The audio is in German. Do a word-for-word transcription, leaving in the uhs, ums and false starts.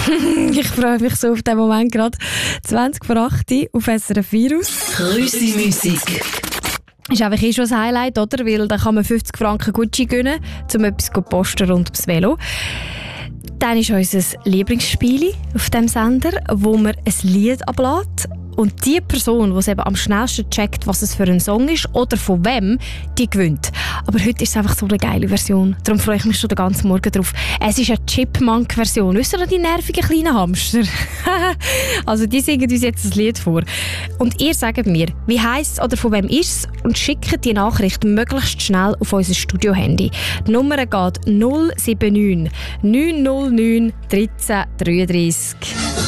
Ich freue mich so auf den Moment gerade. zwanzig vor acht auf S R F Virus. Krüsi-Musik. Ist einfach eh schon ein Highlight, oder? Weil da kann man fünfzig Franken Gucci gönnen, um etwas zu posten rund ums Velo. Dann ist unser Lieblingsspiel auf dem Sender, wo man ein Lied ablädt. Und die Person, die es eben am schnellsten checkt, was es für ein Song ist oder von wem, die gewinnt. Aber heute ist es einfach so eine geile Version. Darum freue ich mich schon den ganzen Morgen drauf. Es ist eine Chipmunk-Version. Wisst ihr noch die nervigen kleinen Hamster? Also die singen uns jetzt das Lied vor. Und ihr sagt mir, wie heisst es oder von wem ist es? Und schickt die Nachricht möglichst schnell auf unser Studio-Handy. Die Nummer geht null sieben neun neun null neun eins drei drei drei.